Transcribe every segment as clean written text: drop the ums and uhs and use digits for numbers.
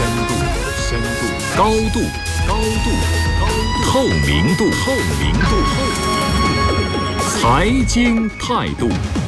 高度，透明度，财经态度。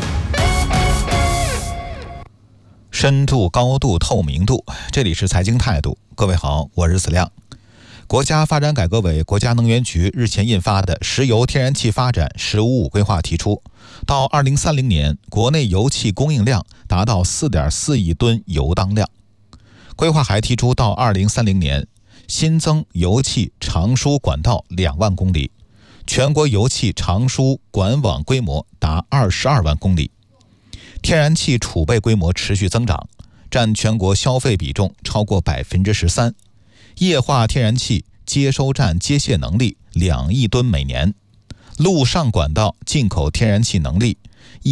深度、高度、透明度，这里是财经态度。各位好，我是子亮。国家发展改革委、国家能源局日前印发的《石油天然气发展“十五五”规划》提出，到2030年，国内油气供应量达到 4.4 亿吨油当量。规划还提出，到2030年，新增油气长输管道2万公里，全国油气长输管网规模达22万公里。天然气储备规模持续增长，占全国消费比重超过 13%， 液化天然气接收站接卸能力2亿吨每年，陆上管道进口天然气能力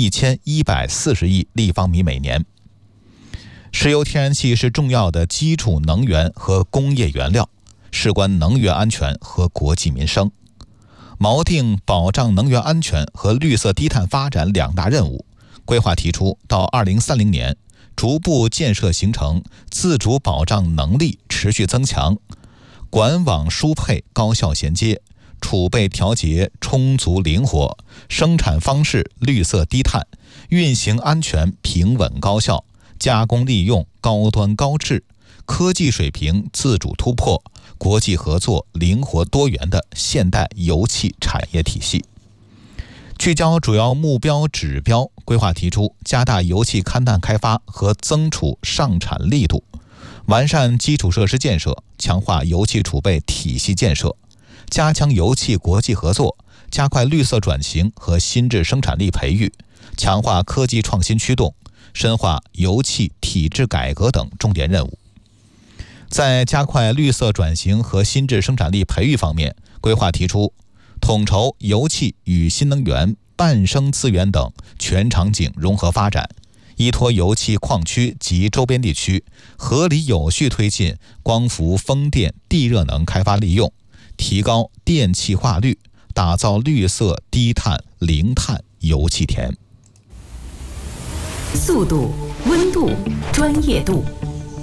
1140亿立方米每年。石油天然气是重要的基础能源和工业原料，事关能源安全和国计民生。锚定保障能源安全和绿色低碳发展2大任务，规划提出，到2030年，逐步建设形成自主保障能力持续增强，管网输配高效衔接，储备调节充足灵活，生产方式绿色低碳，运行安全平稳高效，加工利用高端高质，科技水平自主突破，国际合作灵活多元的现代油气产业体系。聚焦主要目标指标，规划提出加大油气勘探开发和增储上产力度，完善基础设施建设，强化油气储备体系建设，加强油气国际合作，加快绿色转型和新质生产力培育，强化科技创新驱动，深化油气体制改革等重点任务。在加快绿色转型和新质生产力培育方面，规划提出统筹油气与新能源、伴生资源等全场景融合发展，依托油气矿区及周边地区，合理有序推进光伏、风电、地热能开发利用，提高电气化率，打造绿色低碳零碳油气田。 速度、温度、专业度，